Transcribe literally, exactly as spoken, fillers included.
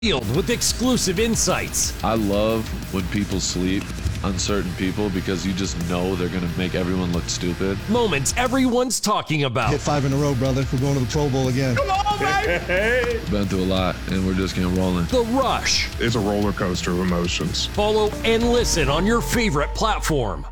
Field with exclusive insights. I love when people sleep on certain people because you just know they're going to make everyone look stupid. Moments everyone's talking about. Hit five in a row, brother. We're going to the Pro Bowl again. Come on, baby! Been through a lot, and we're just getting rolling. The Rush. It's a roller coaster of emotions. Follow and listen on your favorite platform.